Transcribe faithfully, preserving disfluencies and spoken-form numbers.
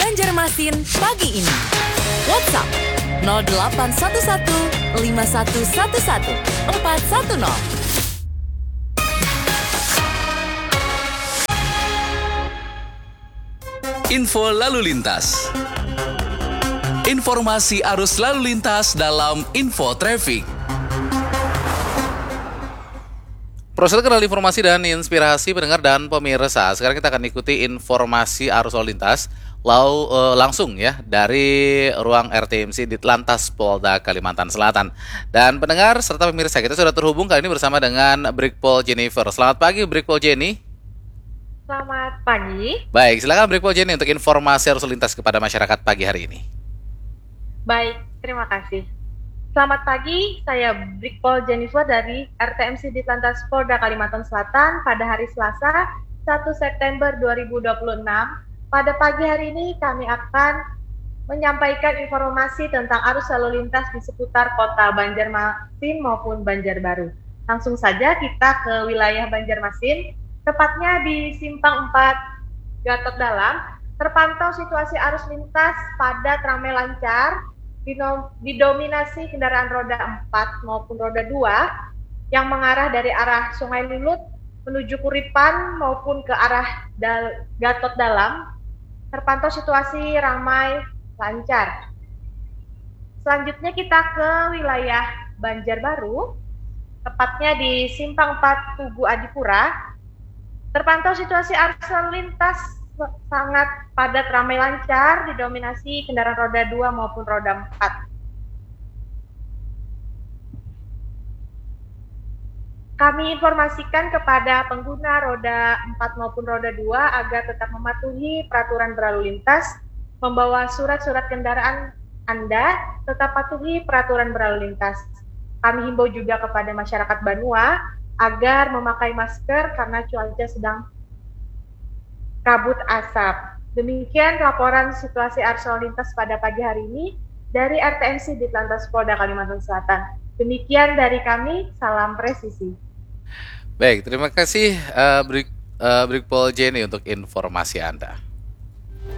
Banjarmasin pagi ini. WhatsApp nol delapan satu satu lima satu satu satu empat satu nol. Info lalu lintas. Informasi arus lalu lintas dalam Info Traffic. Proses kenal informasi dan inspirasi pendengar dan pemirsa. Sekarang kita akan ikuti informasi arus lalu lintas lau, uh, langsung ya dari ruang R T M C Ditlantas Polda Kalimantan Selatan. Dan pendengar serta pemirsa, kita sudah terhubung kali ini bersama dengan Brigpol Jennifer. Selamat pagi Brigpol Jenny. Selamat pagi. Baik, silakan Brigpol Jenny untuk informasi arus lalu lintas kepada masyarakat pagi hari ini. Baik, terima kasih. Selamat pagi, saya Brigpol Jennifer dari R T M C Ditlantas Polda Kalimantan Selatan pada hari Selasa satu September dua ribu dua puluh enam. Pada pagi hari ini kami akan menyampaikan informasi tentang arus lalu lintas di seputar kota Banjarmasin maupun Banjarbaru. Langsung saja kita ke wilayah Banjarmasin, tepatnya di Simpang empat Gatot Dalam. Terpantau situasi arus lintas padat ramai lancar, didominasi kendaraan roda empat maupun roda dua yang mengarah dari arah Sungai Lilut menuju Kuripan maupun ke arah Dal- Gatot Dalam. Terpantau situasi ramai lancar. Selanjutnya kita ke wilayah Banjarbaru, tepatnya di Simpang empat Tugu Adipura. Terpantau situasi arus lalu lintas sangat padat ramai lancar, didominasi kendaraan roda dua maupun roda empat. Kami informasikan kepada pengguna roda empat maupun roda dua agar tetap mematuhi peraturan berlalu lintas, membawa surat-surat kendaraan Anda, tetap patuhi peraturan berlalu lintas. Kami himbau juga kepada masyarakat Banua agar memakai masker karena cuaca sedang kabut asap. Demikian laporan situasi arus lalu lintas pada pagi hari ini dari R T M C Ditlantas Polda Kalimantan Selatan. Demikian dari kami, salam presisi. Baik, terima kasih uh, Brig, uh, Brigpol Jenny untuk informasi Anda.